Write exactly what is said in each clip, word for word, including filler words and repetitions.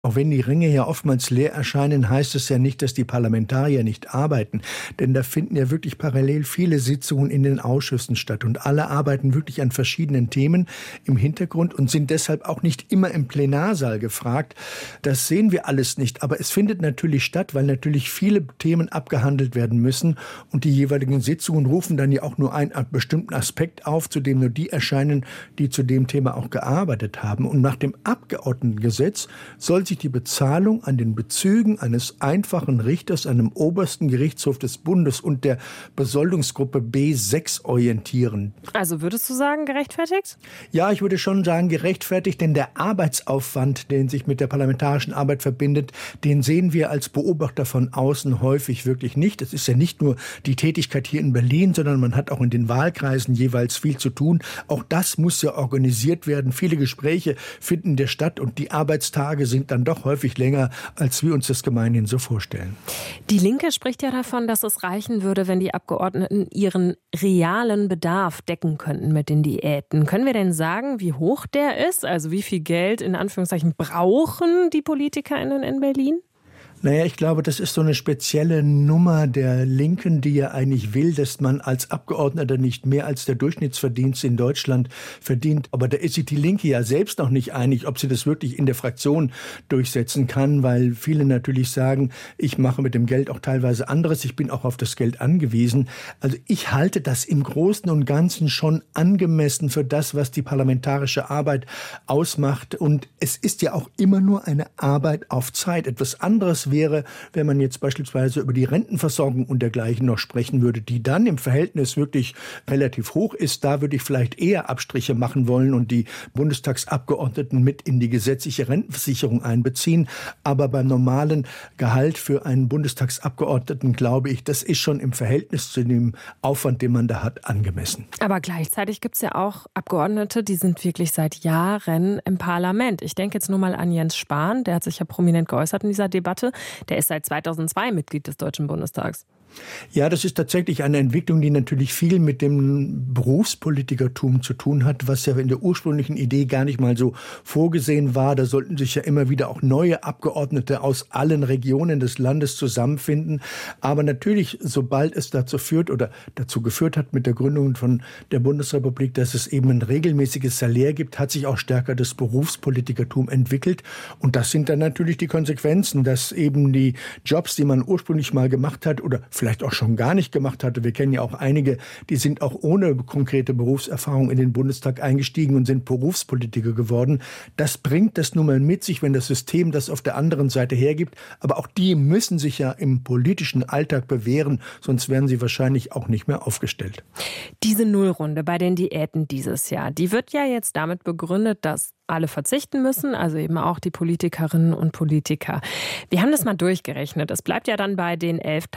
Auch wenn die Ränge ja oftmals leer erscheinen, heißt es ja nicht, dass die Parlamentarier nicht arbeiten. Denn da finden ja wirklich parallel viele Sitzungen in den Ausschüssen statt. Und alle arbeiten wirklich an verschiedenen Themen im Hintergrund und sind deshalb auch nicht immer im Plenarsaal gefragt. Das sehen wir alles nicht. Aber es findet natürlich statt, weil natürlich viele Themen abgehandelt werden müssen. Und die jeweiligen Sitzungen rufen dann ja auch nur einen bestimmten Aspekt auf, zu dem nur die erscheinen, die zu dem Thema auch gearbeitet haben. Und nach dem Abgeordnetengesetz soll sich die Bezahlung an den Bezügen eines einfachen Richters an dem obersten Gerichtshof des Bundes und der Besoldungsgruppe B sechs orientieren. Also würdest du sagen, gerechtfertigt? Ja, ich würde schon sagen, gerechtfertigt, denn der Arbeitsaufwand, den sich mit der parlamentarischen Arbeit verbindet, den sehen wir als Beobachter von außen häufig wirklich nicht. Es ist ja nicht nur die Tätigkeit hier in Berlin, sondern man hat auch in den Wahlkreisen jeweils viel zu tun. Auch das muss ja organisiert werden. Viele Gespräche finden der statt und die Arbeitstage sind dann doch häufig länger, als wir uns das gemeinhin so vorstellen. Die Linke spricht ja davon, dass es reichen würde, wenn die Abgeordneten ihren realen Bedarf decken könnten mit den Diäten. Können wir denn sagen, wie hoch der ist? Also wie viel Geld in Anführungszeichen brauchen die PolitikerInnen in Berlin? Naja, ich glaube, das ist so eine spezielle Nummer der Linken, die ja eigentlich will, dass man als Abgeordneter nicht mehr als der Durchschnittsverdienst in Deutschland verdient. Aber da ist sich die Linke ja selbst noch nicht einig, ob sie das wirklich in der Fraktion durchsetzen kann, weil viele natürlich sagen, ich mache mit dem Geld auch teilweise anderes, ich bin auch auf das Geld angewiesen. Also ich halte das im Großen und Ganzen schon angemessen für das, was die parlamentarische Arbeit ausmacht. Und es ist ja auch immer nur eine Arbeit auf Zeit. Etwas anderes wäre, wenn man jetzt beispielsweise über die Rentenversorgung und dergleichen noch sprechen würde, die dann im Verhältnis wirklich relativ hoch ist. Da würde ich vielleicht eher Abstriche machen wollen und die Bundestagsabgeordneten mit in die gesetzliche Rentenversicherung einbeziehen. Aber beim normalen Gehalt für einen Bundestagsabgeordneten, glaube ich, das ist schon im Verhältnis zu dem Aufwand, den man da hat, angemessen. Aber gleichzeitig gibt es ja auch Abgeordnete, die sind wirklich seit Jahren im Parlament. Ich denke jetzt nur mal an Jens Spahn, der hat sich ja prominent geäußert in dieser Debatte. Der ist seit zweitausendzwei Mitglied des Deutschen Bundestags. Ja, das ist tatsächlich eine Entwicklung, die natürlich viel mit dem Berufspolitikertum zu tun hat, was ja in der ursprünglichen Idee gar nicht mal so vorgesehen war. Da sollten sich ja immer wieder auch neue Abgeordnete aus allen Regionen des Landes zusammenfinden. Aber natürlich, sobald es dazu führt oder dazu geführt hat mit der Gründung von der Bundesrepublik, dass es eben ein regelmäßiges Salär gibt, hat sich auch stärker das Berufspolitikertum entwickelt. Und das sind dann natürlich die Konsequenzen, dass eben die Jobs, die man ursprünglich mal gemacht hat oder vielleicht auch schon gar nicht gemacht hatte. Wir kennen ja auch einige, die sind auch ohne konkrete Berufserfahrung in den Bundestag eingestiegen und sind Berufspolitiker geworden. Das bringt das nun mal mit sich, wenn das System das auf der anderen Seite hergibt. Aber auch die müssen sich ja im politischen Alltag bewähren, sonst wären sie wahrscheinlich auch nicht mehr aufgestellt. Diese Nullrunde bei den Diäten dieses Jahr, die wird ja jetzt damit begründet, dass alle verzichten müssen, also eben auch die Politikerinnen und Politiker. Wir haben das mal durchgerechnet. Es bleibt ja dann bei den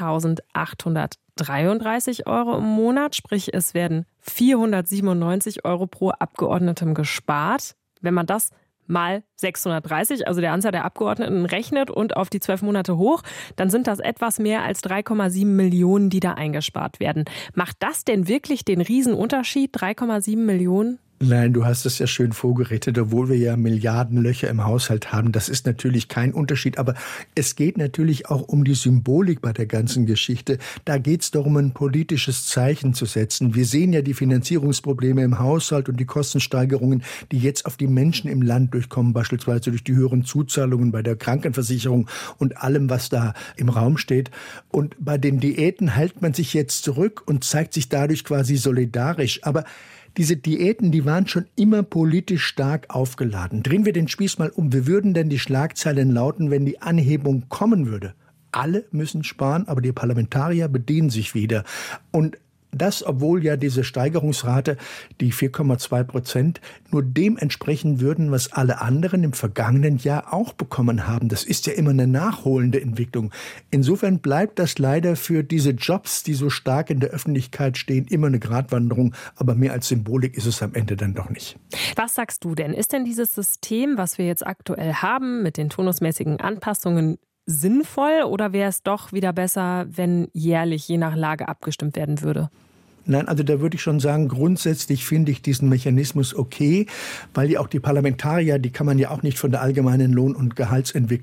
elftausendachthundertdreiunddreißig Euro im Monat, sprich es werden vierhundertsiebenundneunzig Euro pro Abgeordnetem gespart. Wenn man das mal sechshundertdreißig, also der Anzahl der Abgeordneten, rechnet und auf die zwölf Monate hoch, dann sind das etwas mehr als drei Komma sieben Millionen, die da eingespart werden. Macht das denn wirklich den Riesenunterschied, drei Komma sieben Millionen? Nein, du hast es ja schön vorgerettet, obwohl wir ja Milliardenlöcher im Haushalt haben. Das ist natürlich kein Unterschied, aber es geht natürlich auch um die Symbolik bei der ganzen Geschichte. Da geht es darum, ein politisches Zeichen zu setzen. Wir sehen ja die Finanzierungsprobleme im Haushalt und die Kostensteigerungen, die jetzt auf die Menschen im Land durchkommen, beispielsweise durch die höheren Zuzahlungen bei der Krankenversicherung und allem, was da im Raum steht. Und bei den Diäten hält man sich jetzt zurück und zeigt sich dadurch quasi solidarisch. Aber diese Diäten, die waren schon immer politisch stark aufgeladen. Drehen wir den Spieß mal um. Wie würden denn die Schlagzeilen lauten, wenn die Anhebung kommen würde? Alle müssen sparen, aber die Parlamentarier bedienen sich wieder. Und das, obwohl ja diese Steigerungsrate, die vier Komma zwei Prozent, nur dem entsprechen würden, was alle anderen im vergangenen Jahr auch bekommen haben. Das ist ja immer eine nachholende Entwicklung. Insofern bleibt das leider für diese Jobs, die so stark in der Öffentlichkeit stehen, immer eine Gratwanderung. Aber mehr als Symbolik ist es am Ende dann doch nicht. Was sagst du denn? Ist denn dieses System, was wir jetzt aktuell haben, mit den turnusmäßigen Anpassungen, sinnvoll oder wäre es doch wieder besser, wenn jährlich je nach Lage abgestimmt werden würde? Nein, also da würde ich schon sagen, grundsätzlich finde ich diesen Mechanismus okay, weil ja auch die Parlamentarier, die kann man ja auch nicht von der allgemeinen Lohn- und Gehaltsentwicklung